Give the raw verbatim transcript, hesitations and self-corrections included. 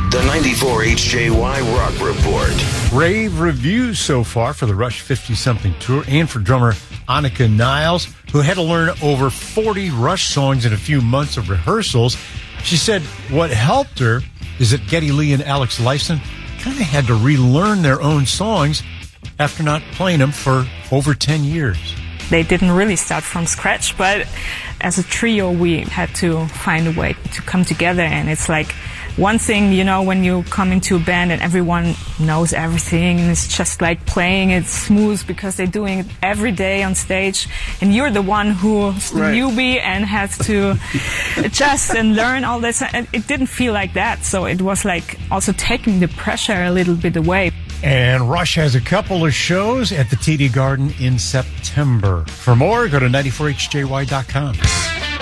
The ninety-four H J Y Rock Report. Rave reviews so far for the Rush fifty-something tour and for drummer Annika Niles, who had to learn over forty Rush songs in a few months of rehearsals. She said what helped her is that Geddy Lee and Alex Lifeson kind of had to relearn their own songs after not playing them for over ten years. They didn't really start from scratch, but as a trio, we had to find a way to come together. And it's like one thing, you know, when you come into a band and everyone knows everything and it's just like playing it smooth because they're doing it every day on stage. And you're the one who's the right. newbie and has to adjust and learn all this. And it didn't feel like that. So it was like also taking the pressure a little bit away. And Rush has a couple of shows at the T D Garden in September. For more, go to ninety-four H J Y dot com.